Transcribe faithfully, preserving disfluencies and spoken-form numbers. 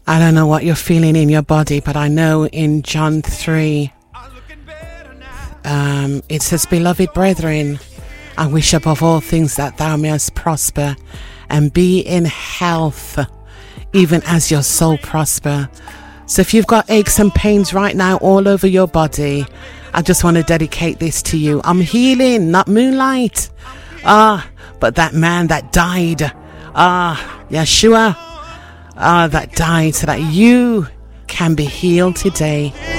I don't know what you're feeling in your body, but I know in John three, um, it says, Beloved brethren, I wish above all things that thou mayest prosper and be in health, even as your soul prosper. So if you've got aches and pains right now all over your body, I just want to dedicate this to you. I'm healing, not moonlight. Ah, but that man that died, ah, Yeshua, ah, that died so that you can be healed today.